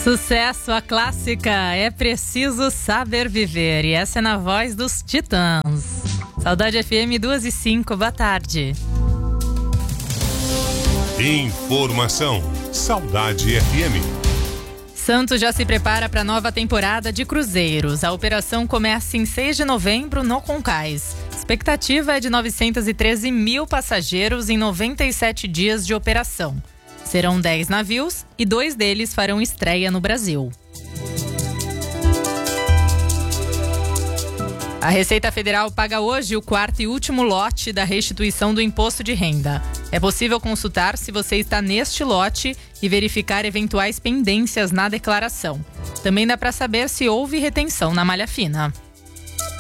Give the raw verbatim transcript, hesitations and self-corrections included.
Sucesso, a clássica É Preciso Saber Viver. E essa é na voz dos Titãs. Saudade F M duas e cinco, boa tarde. Informação. Saudade F M. Santos já se prepara para a nova temporada de cruzeiros. A operação começa em seis de novembro no Concais. A expectativa é de novecentos e treze mil passageiros em noventa e sete dias de operação. Serão dez navios e dois deles farão estreia no Brasil. A Receita Federal paga hoje o quarto e último lote da restituição do imposto de renda. É possível consultar se você está neste lote e verificar eventuais pendências na declaração. Também dá para saber se houve retenção na malha fina.